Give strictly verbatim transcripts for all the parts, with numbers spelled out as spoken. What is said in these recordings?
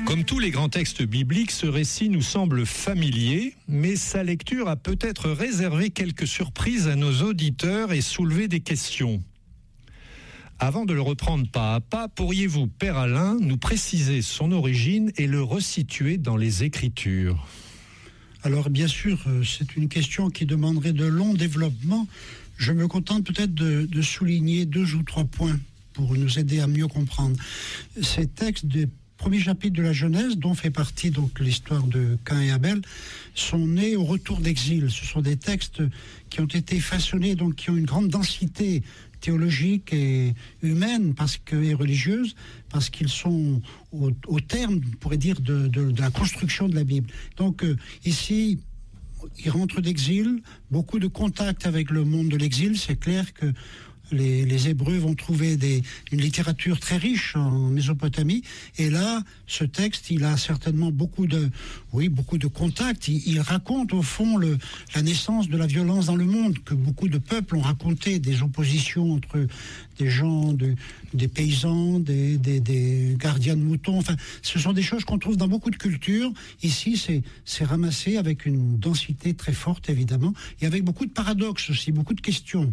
Comme tous les grands textes bibliques, ce récit nous semble familier, mais sa lecture a peut-être réservé quelques surprises à nos auditeurs et soulevé des questions. Avant de le reprendre pas à pas, pourriez-vous, Père Alain, nous préciser son origine et le resituer dans les Écritures ? Alors bien sûr, c'est une question qui demanderait de longs développements. Je me contente peut-être de, de souligner deux ou trois points pour nous aider à mieux comprendre. Ces textes des premiers chapitres de la Genèse, dont fait partie donc l'histoire de Caïn et Abel, sont nés au retour d'exil. Ce sont des textes qui ont été façonnés, donc qui ont une grande densité théologique et humaine parce que, et religieuse, parce qu'ils sont au, au terme, on pourrait dire, de, de, de la construction de la Bible. Donc euh, ici, ils rentrent d'exil, beaucoup de contacts avec le monde de l'exil. C'est clair que Les, les Hébreux vont trouver des, une littérature très riche en Mésopotamie. Et là, ce texte, il a certainement beaucoup de, oui, beaucoup de contacts. Il, il raconte au fond le, la naissance de la violence dans le monde, que beaucoup de peuples ont raconté, des oppositions entre des gens, de, des paysans, des, des, des gardiens de moutons. Enfin, ce sont des choses qu'on trouve dans beaucoup de cultures. Ici, c'est, c'est ramassé avec une densité très forte, évidemment, et avec beaucoup de paradoxes aussi, beaucoup de questions.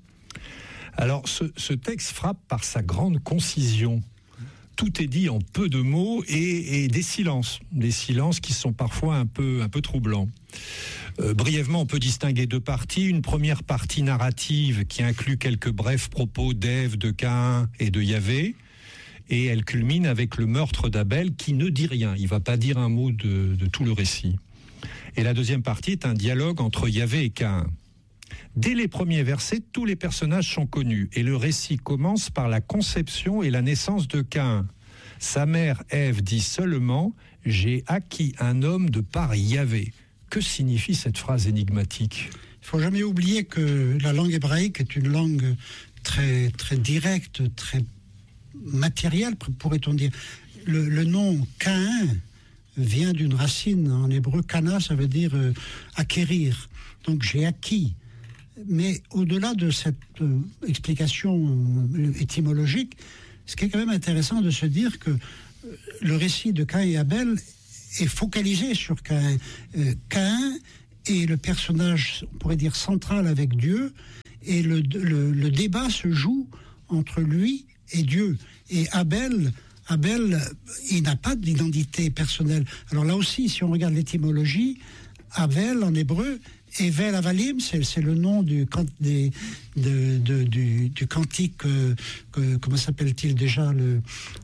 Alors, ce, ce texte frappe par sa grande concision. Tout est dit en peu de mots et, et des silences, des silences qui sont parfois un peu, un peu troublants. Euh, brièvement, on peut distinguer deux parties. Une première partie narrative qui inclut quelques brefs propos d'Ève, de Caïn et de Yahvé. Et elle culmine avec le meurtre d'Abel qui ne dit rien. Il ne va pas dire un mot de, de tout le récit. Et la deuxième partie est un dialogue entre Yahvé et Caïn. Dès les premiers versets, tous les personnages sont connus et le récit commence par la conception et la naissance de Caïn. Sa mère Ève dit seulement « J'ai acquis un homme de par Yahvé ». Que signifie cette phrase énigmatique ? Il ne faut jamais oublier que la langue hébraïque est une langue très, très directe, très matérielle, pourrait-on dire. Le, le nom Caïn vient d'une racine en hébreu. Kana, ça veut dire euh, acquérir. Donc j'ai acquis. Mais au-delà de cette euh, explication euh, étymologique, ce qui est quand même intéressant de se dire que euh, le récit de Caïn et Abel est focalisé sur Caïn. Euh, Caïn est le personnage, on pourrait dire, central avec Dieu, et le, le, le débat se joue entre lui et Dieu. Et Abel, Abel, il n'a pas d'identité personnelle. Alors là aussi, si on regarde l'étymologie, Abel en hébreu, Evel Avalim, c'est, c'est le nom du, des, de, de, du, du cantique, euh, que, comment s'appelle-t-il déjà, le,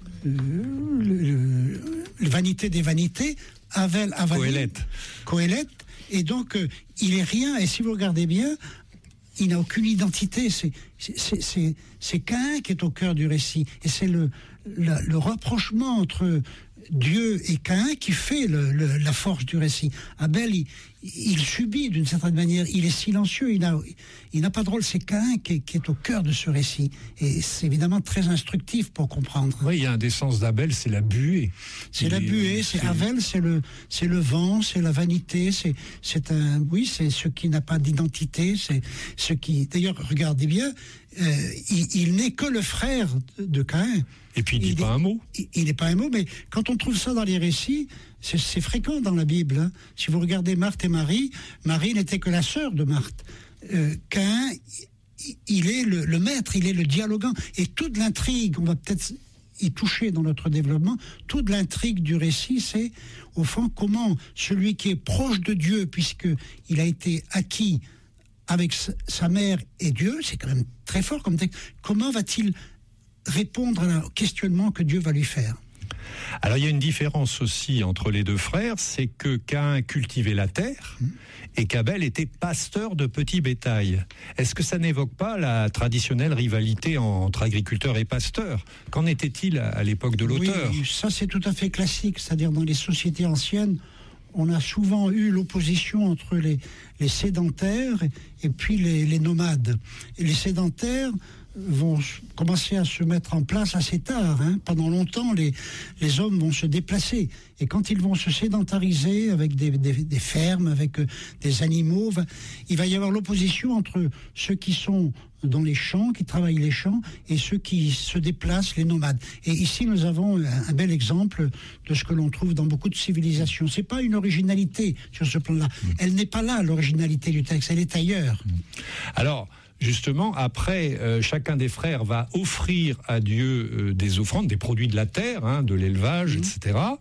le, le, le vanité des vanités, Avel Avalim, Coëlette. Coëlette, et donc euh, il est rien, et si vous regardez bien, il n'a aucune identité, c'est, c'est, c'est, c'est, c'est Caïn qui est au cœur du récit, et c'est le, le, le rapprochement entre Dieu et Caïn qui fait le, le, la force du récit. Abel, il, il subit d'une certaine manière, il est silencieux, il n'a, il n'a pas de rôle, c'est Caïn qui est, qui est au cœur de ce récit. Et c'est évidemment très instructif pour comprendre. Oui, il y a un des sens d'Abel, c'est la buée. C'est il la est, buée, c'est, c'est Abel, c'est le, c'est le vent, c'est la vanité, c'est, c'est un, oui, c'est ce qui n'a pas d'identité, c'est ce qui, d'ailleurs, regardez bien, euh, il, il n'est que le frère de Caïn. Et puis il dit il pas est, un mot. Il n'est pas un mot, mais quand on trouve ça dans les récits, c'est, c'est fréquent dans la Bible. Hein. Si vous regardez Marthe et Marie, Marie n'était que la sœur de Marthe. Euh, Caïn, il est le, le maître, il est le dialoguant. Et toute l'intrigue, on va peut-être y toucher dans notre développement, toute l'intrigue du récit, c'est au fond comment celui qui est proche de Dieu, puisqu'il a été acquis avec sa mère et Dieu, c'est quand même très fort comme texte, comment va-t-il répondre à un questionnement que Dieu va lui faire? Alors il y a une différence aussi entre les deux frères, c'est que Caïn cultivait la terre mmh. et qu'Abel était pasteur de petits bétail. Est-ce que ça n'évoque pas la traditionnelle rivalité entre agriculteurs et pasteurs? Qu'en était-il à l'époque de l'auteur? Oui, ça c'est tout à fait classique, c'est-à-dire dans les sociétés anciennes, on a souvent eu l'opposition entre les, les sédentaires et puis les, les nomades. Et les sédentaires vont commencer à se mettre en place assez tard. Hein. Pendant longtemps, les, les hommes vont se déplacer. Et quand ils vont se sédentariser avec des, des, des fermes, avec euh, des animaux, va, il va y avoir l'opposition entre ceux qui sont dans les champs, qui travaillent les champs, et ceux qui se déplacent, les nomades. Et ici, nous avons un, un bel exemple de ce que l'on trouve dans beaucoup de civilisations. C'est pas une originalité sur ce plan-là. Mmh. Elle n'est pas là, l'originalité du texte. Elle est ailleurs. Mmh. Alors, justement, après, euh, chacun des frères va offrir à Dieu euh, des offrandes, des produits de la terre, hein, de l'élevage, mmh. et cetera.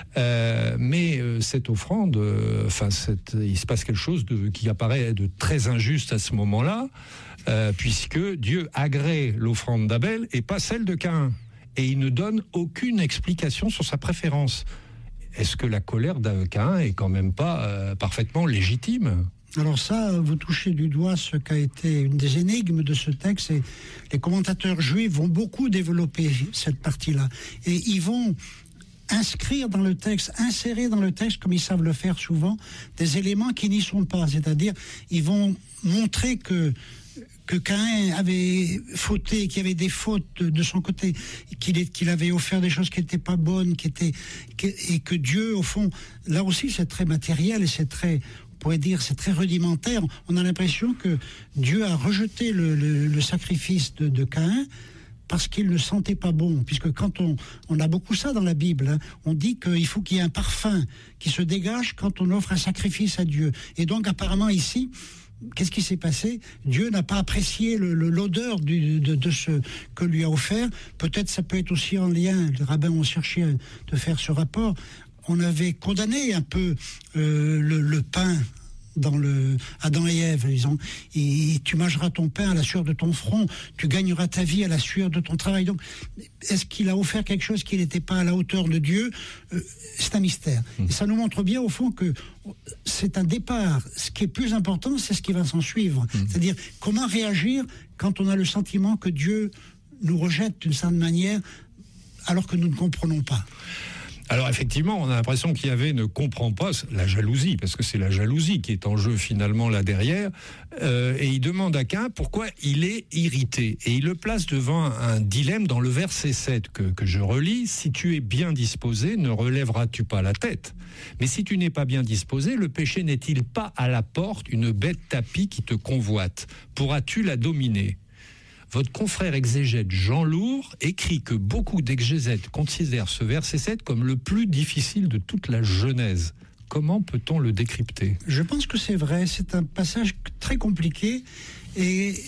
Euh, mais euh, cette offrande, enfin, euh, il se passe quelque chose de, qui apparaît de très injuste à ce moment-là, euh, puisque Dieu agrée l'offrande d'Abel et pas celle de Caïn. Et il ne donne aucune explication sur sa préférence. Est-ce que la colère de Caïn est quand même pas euh, parfaitement légitime ? Alors ça, vous touchez du doigt ce qu'a été une des énigmes de ce texte, et les commentateurs juifs vont beaucoup développer cette partie-là. Et ils vont inscrire dans le texte, insérer dans le texte, comme ils savent le faire souvent, des éléments qui n'y sont pas. C'est-à-dire, ils vont montrer que que Caïn avait fauté, qu'il y avait des fautes de, de son côté, qu'il, qu'il avait offert des choses qui n'étaient pas bonnes, qui étaient, que, et que Dieu, au fond, là aussi c'est très matériel et c'est très, on pourrait dire, c'est très rudimentaire. On a l'impression que Dieu a rejeté le, le, le sacrifice de, de Caïn parce qu'il ne sentait pas bon, puisque quand on, on a beaucoup ça dans la Bible, hein, on dit qu'il faut qu'il y ait un parfum qui se dégage quand on offre un sacrifice à Dieu. Et donc apparemment ici, qu'est-ce qui s'est passé ? Dieu n'a pas apprécié le, le, l'odeur du, de, de ce que lui a offert. Peut-être ça peut être aussi en lien, les rabbins ont cherché de faire ce rapport. On avait condamné un peu euh, le, le pain dans le Adam et Ève, disons, et tu mangeras ton pain à la sueur de ton front, tu gagneras ta vie à la sueur de ton travail. Donc, est-ce qu'il a offert quelque chose qui n'était pas à la hauteur de Dieu ? euh, C'est un mystère. Mmh. Et ça nous montre bien, au fond, que c'est un départ. Ce qui est plus important, c'est ce qui va s'en suivre. Mmh. C'est-à-dire, comment réagir quand on a le sentiment que Dieu nous rejette d'une certaine manière, alors que nous ne comprenons pas. Alors effectivement, on a l'impression qu'il y avait ne comprend pas la jalousie, parce que c'est la jalousie qui est en jeu finalement là derrière, euh, et il demande à Caïn pourquoi il est irrité, et il le place devant un, un dilemme dans le verset sept que, que je relis. Si tu es bien disposé, ne relèveras-tu pas la tête ? Mais si tu n'es pas bien disposé, le péché n'est-il pas à la porte, une bête tapie qui te convoite ? Pourras-tu la dominer ? Votre confrère exégète Jean Lourd écrit que beaucoup d'exégètes considèrent ce verset sept comme le plus difficile de toute la Genèse. Comment peut-on le décrypter ? Je pense que c'est vrai, c'est un passage très compliqué et